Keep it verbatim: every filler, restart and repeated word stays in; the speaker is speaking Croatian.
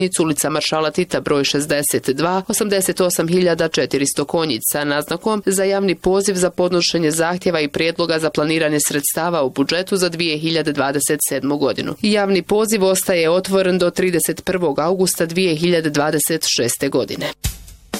ulica Maršala Tita broj šezdeset dva, osamdeset osam hiljada četiristo konjica sa naznakom za javni poziv za podnošenje zahtjeva i prijedloga za planiranje sredstava u budžetu za dvije hiljade dvadeset sedmu godinu. Javni poziv ostaje otvoren do trideset prvog augusta dvije hiljade dvadeset šeste godine.